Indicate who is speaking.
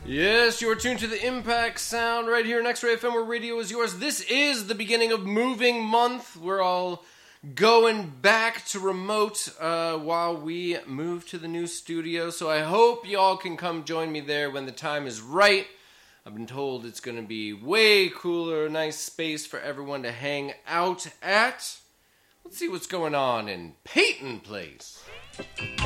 Speaker 1: Yes, you are tuned to the Impact Sound right here on X-Ray FM, where radio is yours. This is the beginning of moving month. We're all going back to remote while we move to the new studio. So I hope y'all can come join me there when the time is right. I've been told it's going to be way cooler, nice space for everyone to hang out at. Let's see what's going on in Peyton Place.